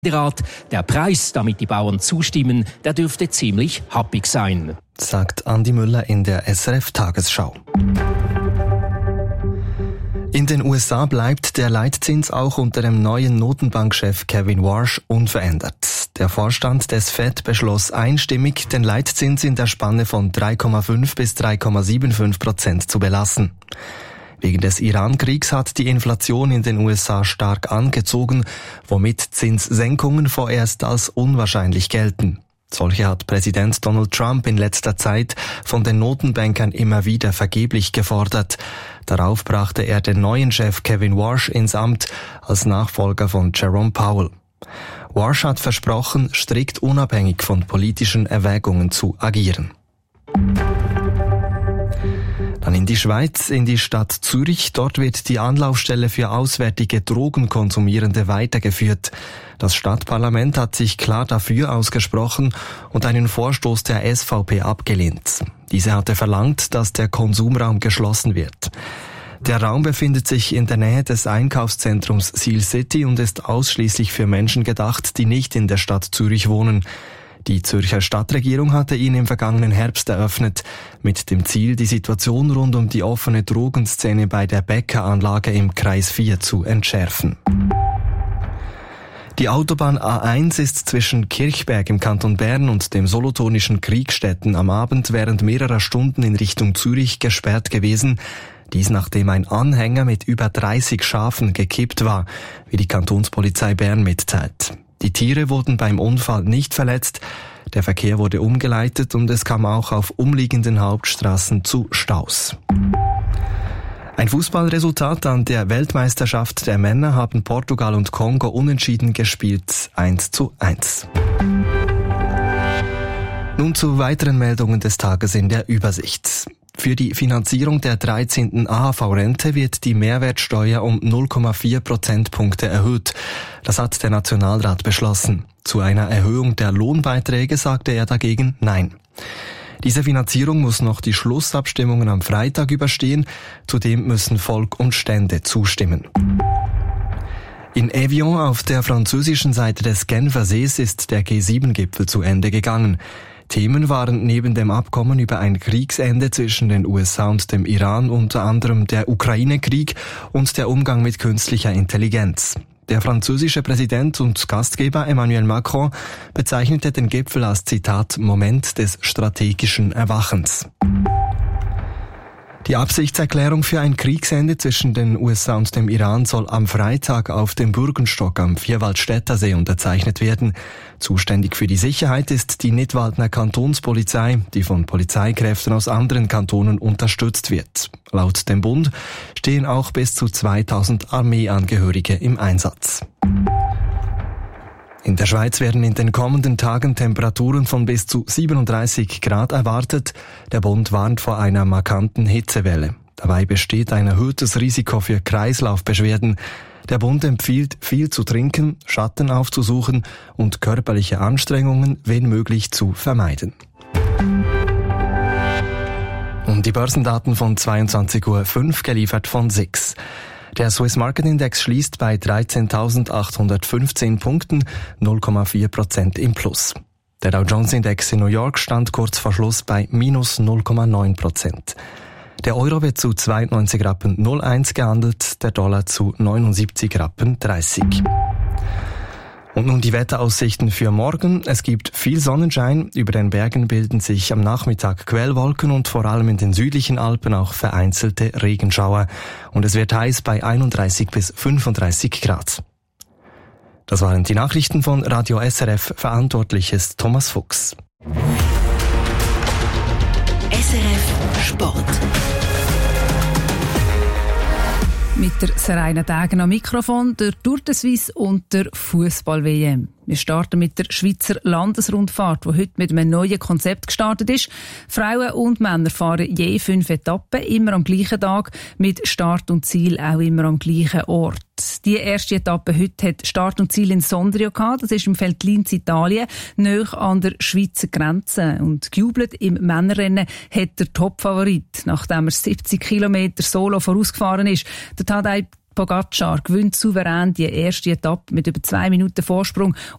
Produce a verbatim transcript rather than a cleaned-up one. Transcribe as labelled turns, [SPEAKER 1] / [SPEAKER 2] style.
[SPEAKER 1] Der Preis, damit die Bauern zustimmen, der dürfte ziemlich happig sein,
[SPEAKER 2] sagt Andi Müller in der S R F-Tagesschau. In den U S A bleibt der Leitzins auch unter dem neuen Notenbankchef Kevin Warsh unverändert. Der Vorstand des Fed beschloss einstimmig, den Leitzins in der Spanne von drei Komma fünf bis drei Komma fünfundsiebzig Prozent zu belassen. Wegen des Iran-Kriegs hat die Inflation in den U S A stark angezogen, womit Zinssenkungen vorerst als unwahrscheinlich gelten. Solche hat Präsident Donald Trump in letzter Zeit von den Notenbankern immer wieder vergeblich gefordert. Darauf brachte er den neuen Chef Kevin Warsh ins Amt als Nachfolger von Jerome Powell. Warsh hat versprochen, strikt unabhängig von politischen Erwägungen zu agieren. Dann in die Schweiz, in die Stadt Zürich. Dort wird die Anlaufstelle für auswärtige Drogenkonsumierende weitergeführt. Das Stadtparlament hat sich klar dafür ausgesprochen und einen Vorstoß der S V P abgelehnt. Diese hatte verlangt, dass der Konsumraum geschlossen wird. Der Raum befindet sich in der Nähe des Einkaufszentrums Seal City und ist ausschließlich für Menschen gedacht, die nicht in der Stadt Zürich wohnen. Die Zürcher Stadtregierung hatte ihn im vergangenen Herbst eröffnet, mit dem Ziel, die Situation rund um die offene Drogenszene bei der Bäckeranlage im Kreis vier zu entschärfen. Die Autobahn A eins ist zwischen Kirchberg im Kanton Bern und dem solothurnischen Kriegstetten am Abend während mehrerer Stunden in Richtung Zürich gesperrt gewesen. Dies nachdem ein Anhänger mit über dreißig Schafen gekippt war, wie die Kantonspolizei Bern mitteilt. Die Tiere wurden beim Unfall nicht verletzt, der Verkehr wurde umgeleitet und es kam auch auf umliegenden Hauptstraßen zu Staus. Ein Fußballresultat an der Weltmeisterschaft der Männer haben Portugal und Kongo unentschieden gespielt, eins zu eins. Nun zu weiteren Meldungen des Tages in der Übersicht. Für die Finanzierung der dreizehnten A H V-Rente wird die Mehrwertsteuer um null Komma vier Prozentpunkte erhöht. Das hat der Nationalrat beschlossen. Zu einer Erhöhung der Lohnbeiträge sagte er dagegen Nein. Diese Finanzierung muss noch die Schlussabstimmungen am Freitag überstehen. Zudem müssen Volk und Stände zustimmen. In Evian auf der französischen Seite des Genfersees ist der G sieben Gipfel zu Ende gegangen. Themen waren neben dem Abkommen über ein Kriegsende zwischen den U S A und dem Iran unter anderem der Ukraine-Krieg und der Umgang mit künstlicher Intelligenz. Der französische Präsident und Gastgeber Emmanuel Macron bezeichnete den Gipfel als Zitat Moment des strategischen Erwachens. Die Absichtserklärung für ein Kriegsende zwischen den U S A und dem Iran soll am Freitag auf dem Bürgenstock am Vierwaldstättersee unterzeichnet werden. Zuständig für die Sicherheit ist die Nidwaldner Kantonspolizei, die von Polizeikräften aus anderen Kantonen unterstützt wird. Laut dem Bund stehen auch bis zu zweitausend Armeeangehörige im Einsatz. In der Schweiz werden in den kommenden Tagen Temperaturen von bis zu siebenunddreißig Grad erwartet. Der Bund warnt vor einer markanten Hitzewelle. Dabei besteht ein erhöhtes Risiko für Kreislaufbeschwerden. Der Bund empfiehlt, viel zu trinken, Schatten aufzusuchen und körperliche Anstrengungen, wenn möglich, zu vermeiden. Und die Börsendaten von zweiundzwanzig Uhr fünf geliefert von S I X. Der Swiss Market Index schließt bei dreizehntausendachthundertfünfzehn Punkten, null Komma vier Prozent im Plus. Der Dow Jones Index in New York stand kurz vor Schluss bei minus null Komma neun Prozent. Der Euro wird zu zweiundneunzig Rappen null eins gehandelt, der Dollar zu neunundsiebzig Rappen dreißig. Und nun die Wetteraussichten für morgen. Es gibt viel Sonnenschein. Über den Bergen bilden sich am Nachmittag Quellwolken und vor allem in den südlichen Alpen auch vereinzelte Regenschauer. Und es wird heiß bei einunddreißig bis fünfunddreißig Grad. Das waren die Nachrichten von Radio S R F. Verantwortlich ist Thomas Fuchs.
[SPEAKER 3] S R F Sport. Mit der Seraina Dagen am Mikrofon, der Tour de Suisse und der Fußball-W M. Wir starten mit der Schweizer Landesrundfahrt, die heute mit einem neuen Konzept gestartet ist. Frauen und Männer fahren je fünf Etappen, immer am gleichen Tag, mit Start und Ziel auch immer am gleichen Ort. Die erste Etappe heute hat Start und Ziel in Sondrio gehabt. Das ist im Veltlin in Italien, nahe an der Schweizer Grenze. Und gejubelt im Männerrennen hat der Topfavorit, nachdem er siebzig Kilometer solo vorausgefahren ist. Der Tadej Pogacar gewinnt souverän die erste Etappe mit über zwei Minuten Vorsprung